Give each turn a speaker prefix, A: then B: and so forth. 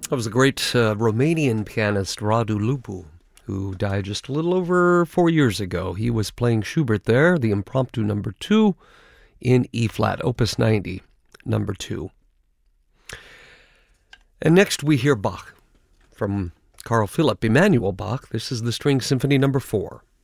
A: That was the great Romanian pianist Radu Lupu, who died just a little over 4 years ago. He was playing Schubert there, the Impromptu number 2 in E-flat, Opus 90, number 2. And next we hear Bach from Carl Philipp Emanuel Bach. This is the String Symphony number 4.